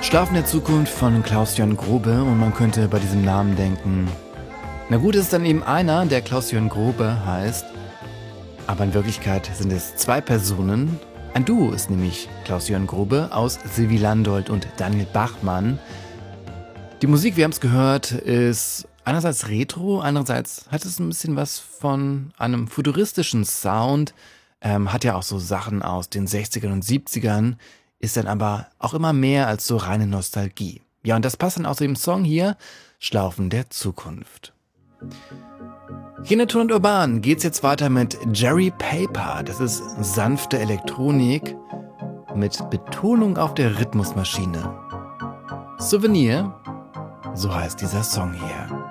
Schlafen der Zukunft von Klaus-Jörn Grobe, und man könnte bei diesem Namen denken, na gut, es ist dann eben einer, der Klaus-Jörn Grobe heißt, aber in Wirklichkeit sind es zwei Personen. Ein Duo ist nämlich Klaus-Jörn Grobe aus Sylvie Landolt und Daniel Bachmann. Die Musik, wir haben es gehört, ist einerseits retro, andererseits hat es ein bisschen was von einem futuristischen Sound, hat ja auch so Sachen aus den 60ern und 70ern, ist dann aber auch immer mehr als so reine Nostalgie. Ja, und das passt dann auch zu dem Song hier, Schlaufen der Zukunft. Hier in der Ton und Urban geht's jetzt weiter mit Jerry Paper. Das ist sanfte Elektronik mit Betonung auf der Rhythmusmaschine. Souvenir, so heißt dieser Song hier.